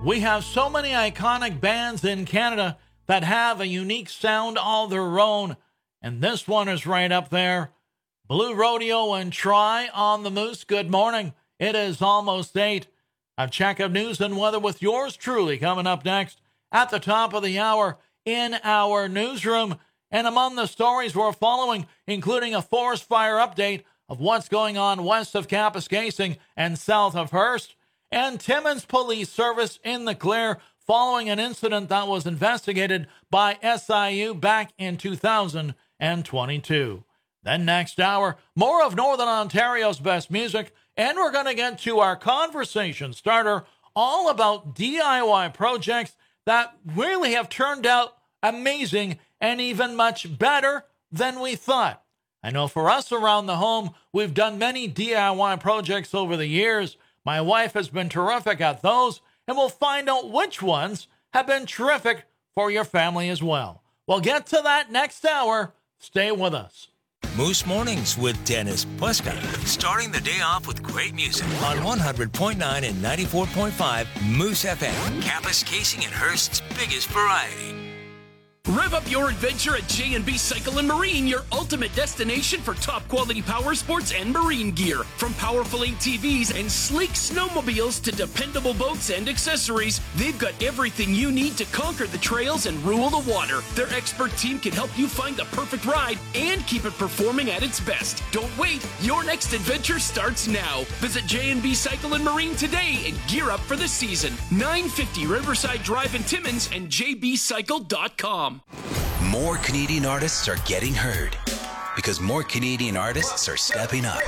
We have so many iconic bands in Canada that have a unique sound all their own, and this one is right up there. Blue Rodeo and Try on the Moose. Good morning. It is almost 8. A check of news and weather with yours truly coming up next at the top of the hour in our newsroom. And among the stories we're following, including a forest fire update of what's going on west of Kapuskasing and south of Hearst, and Timmins Police Service in the clear following an incident that was investigated by SIU back in 2022. Then next hour, more of Northern Ontario's best music, and we're going to get to our conversation starter all about DIY projects that really have turned out amazing and even much better than we thought. I know for us around the home, we've done many DIY projects over the years. My wife has been terrific at those, and we'll find out which ones have been terrific for your family as well. We'll get to that next hour. Stay with us. Moose Mornings with Dennis Puska. Starting the day off with great music on 100.9 and 94.5 Moose FM. Kapuskasing and Hearst's biggest variety. Rev up your adventure at J&B Cycle & Marine, your ultimate destination for top-quality power sports and marine gear. From powerful ATVs and sleek snowmobiles to dependable boats and accessories, they've got everything you need to conquer the trails and rule the water. Their expert team can help you find the perfect ride and keep it performing at its best. Don't wait. Your next adventure starts now. Visit J&B Cycle & Marine today and gear up for the season. 950 Riverside Drive in Timmins and jbcycle.com. More Canadian artists are getting heard because more Canadian artists are stepping up.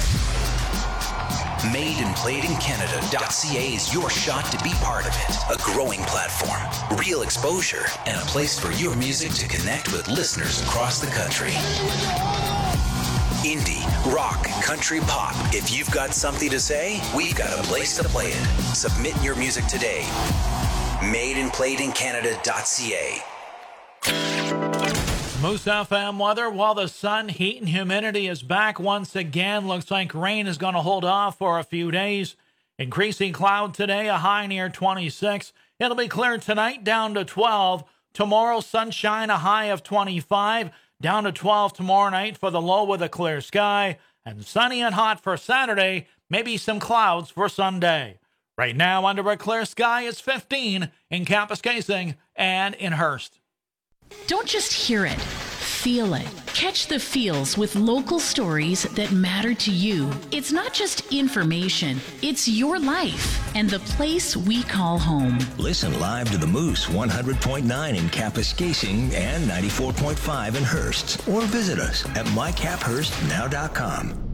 MadeandPlayedInCanada.ca is your shot to be part of it. A growing platform, real exposure, and a place for your music to connect with listeners across the country. Indie, rock, country, pop. If you've got something to say, we've got a place to play it. Submit your music today. MadeandPlayedInCanada.ca. Moose FM weather. While the sun, heat, and humidity is back once again, looks like rain is going to hold off for a few days. Increasing cloud today, a high near 26. It'll be clear tonight, down to 12. Tomorrow, sunshine, a high of 25. Down to 12 tomorrow night for the low with a clear sky. And sunny and hot for Saturday, maybe some clouds for Sunday. Right now, under a clear sky, it's 15 in Kapuskasing and in Hearst. Don't just hear it, feel it. Catch the feels with local stories that matter to you. It's not just information, it's your life and the place we call home. Listen live to the Moose 100.9 in Kapuskasing and 94.5 in Hearst. Or visit us at mycaphurstnow.com.